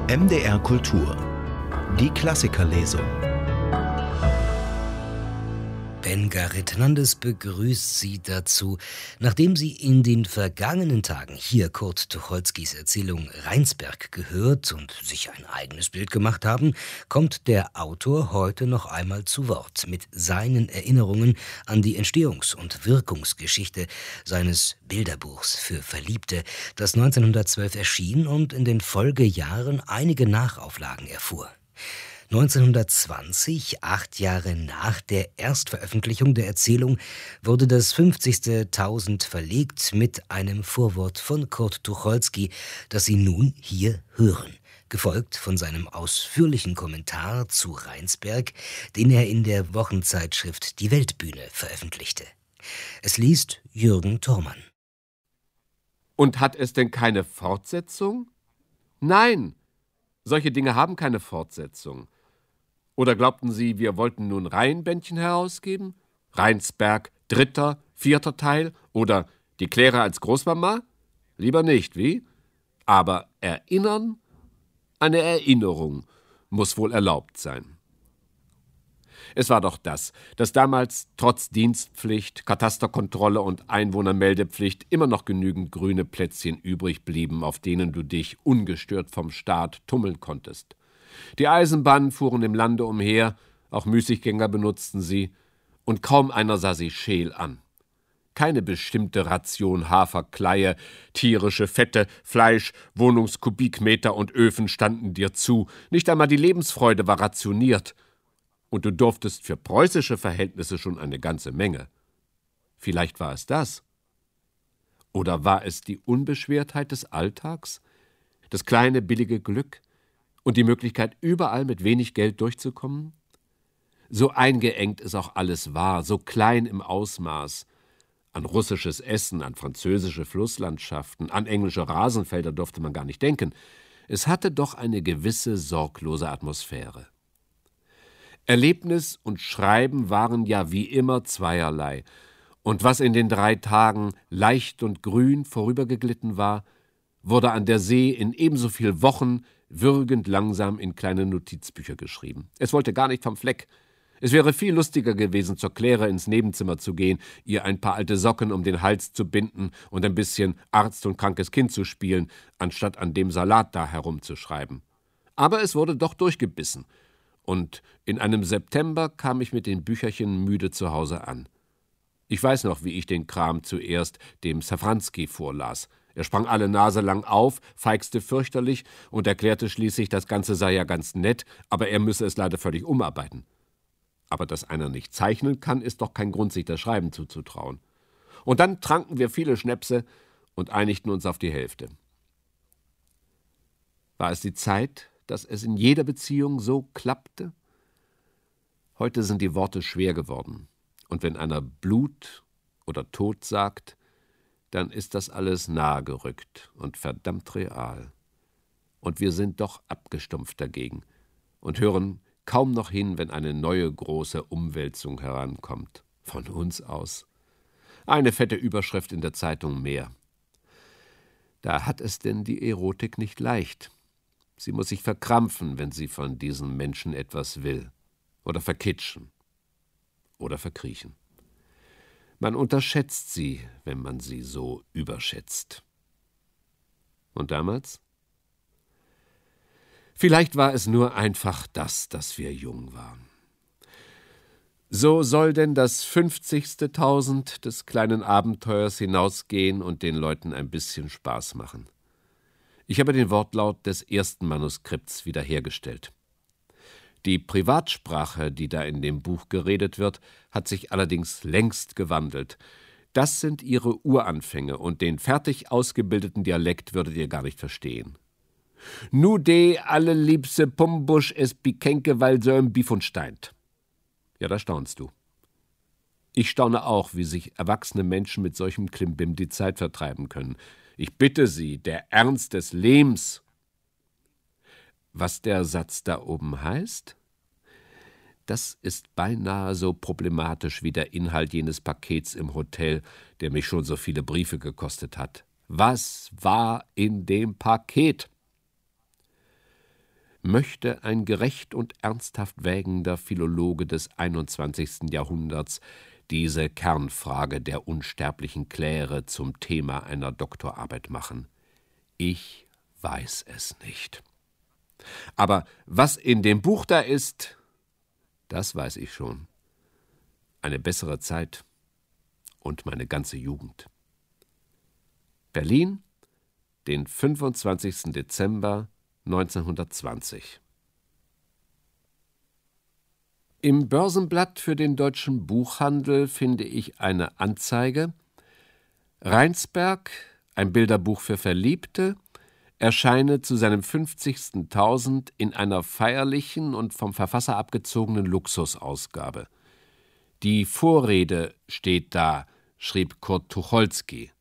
MDR Kultur. Die Klassikerlesung. Ben Garret-Nandes begrüßt Sie dazu, nachdem Sie in den vergangenen Tagen hier Kurt Tucholskys Erzählung Rheinsberg gehört und sich ein eigenes Bild gemacht haben, kommt der Autor heute noch einmal zu Wort mit seinen Erinnerungen an die Entstehungs- und Wirkungsgeschichte seines Bilderbuchs für Verliebte, das 1912 erschien und in den Folgejahren einige Nachauflagen erfuhr. 1920, 8 Jahre nach der Erstveröffentlichung der Erzählung, wurde das 50. Tausend verlegt mit einem Vorwort von Kurt Tucholsky, das Sie nun hier hören, gefolgt von seinem ausführlichen Kommentar zu Rheinsberg, den er in der Wochenzeitschrift Die Weltbühne veröffentlichte. Es liest Jürgen Thormann. Und hat es denn keine Fortsetzung? Nein, solche Dinge haben keine Fortsetzung. Oder glaubten Sie, wir wollten nun Reihenbändchen herausgeben? Rheinsberg, 3., 4. Teil oder die Claire als Großmama? Lieber nicht, wie? Aber erinnern? Eine Erinnerung muss wohl erlaubt sein. Es war doch das, dass damals trotz Dienstpflicht, Katasterkontrolle und Einwohnermeldepflicht immer noch genügend grüne Plätzchen übrig blieben, auf denen du dich ungestört vom Staat tummeln konntest. Die Eisenbahnen fuhren im Lande umher, auch Müßiggänger benutzten sie, und kaum einer sah sie scheel an. Keine bestimmte Ration Haferkleie, tierische Fette, Fleisch, Wohnungskubikmeter und Öfen standen dir zu, nicht einmal die Lebensfreude war rationiert. Und du durftest für preußische Verhältnisse schon eine ganze Menge. Vielleicht war es das. Oder war es die Unbeschwertheit des Alltags, das kleine billige Glück und die Möglichkeit, überall mit wenig Geld durchzukommen? So eingeengt es auch alles war, so klein im Ausmaß. An russisches Essen, an französische Flusslandschaften, an englische Rasenfelder durfte man gar nicht denken. Es hatte doch eine gewisse sorglose Atmosphäre. Erlebnis und Schreiben waren ja wie immer zweierlei. Und was in den 3 Tagen leicht und grün vorübergeglitten war, wurde an der See in ebenso viel Wochen würgend langsam in kleine Notizbücher geschrieben. Es wollte gar nicht vom Fleck. Es wäre viel lustiger gewesen, zur Claire ins Nebenzimmer zu gehen, ihr ein paar alte Socken um den Hals zu binden und ein bisschen Arzt und krankes Kind zu spielen, anstatt an dem Salat da herumzuschreiben. Aber es wurde doch durchgebissen. Und in einem September kam ich mit den Bücherchen müde zu Hause an. Ich weiß noch, wie ich den Kram zuerst dem Safranski vorlas. Er sprang alle Nase lang auf, feixte fürchterlich und erklärte schließlich, das Ganze sei ja ganz nett, aber er müsse es leider völlig umarbeiten. Aber dass einer nicht zeichnen kann, ist doch kein Grund, sich das Schreiben zuzutrauen. Und dann tranken wir viele Schnäpse und einigten uns auf die Hälfte. War es die Zeit, dass es in jeder Beziehung so klappte? Heute sind die Worte schwer geworden. Und wenn einer Blut oder Tod sagt, dann ist das alles nahe gerückt und verdammt real. Und wir sind doch abgestumpft dagegen und hören kaum noch hin, wenn eine neue große Umwälzung herankommt. Von uns aus. Eine fette Überschrift in der Zeitung mehr. Da hat es denn die Erotik nicht leicht. Sie muss sich verkrampfen, wenn sie von diesen Menschen etwas will. Oder verkitschen. Oder verkriechen. Man unterschätzt sie, wenn man sie so überschätzt. Und damals? Vielleicht war es nur einfach das, dass wir jung waren. So soll denn das 50. Tausend des kleinen Abenteuers hinausgehen und den Leuten ein bisschen Spaß machen. Ich habe den Wortlaut des ersten Manuskripts wiederhergestellt. Die Privatsprache, die da in dem Buch geredet wird, hat sich allerdings längst gewandelt. Das sind ihre Uranfänge und den fertig ausgebildeten Dialekt würdet ihr gar nicht verstehen. Nu de alle liebse Pumbusch es Bikenke, weil so ein Bif und Steint. Ja, da staunst du. Ich staune auch, wie sich erwachsene Menschen mit solchem Klimbim die Zeit vertreiben können. Ich bitte Sie, der Ernst des Lebens. Was der Satz da oben heißt? Das ist beinahe so problematisch wie der Inhalt jenes Pakets im Hotel, der mich schon so viele Briefe gekostet hat. Was war in dem Paket? möchte ein gerecht und ernsthaft wägender Philologe des 21. Jahrhunderts diese Kernfrage der unsterblichen Claire zum Thema einer Doktorarbeit machen. Ich weiß es nicht. Aber was in dem Buch da ist, das weiß ich schon. Eine bessere Zeit und meine ganze Jugend. Berlin, den 25. Dezember 1920. Im Börsenblatt für den deutschen Buchhandel finde ich eine Anzeige: Rheinsberg, ein Bilderbuch für Verliebte, erscheine zu seinem 50. Tausend in einer feierlichen und vom Verfasser abgezogenen Luxusausgabe. Die Vorrede steht da, schrieb Kurt Tucholsky.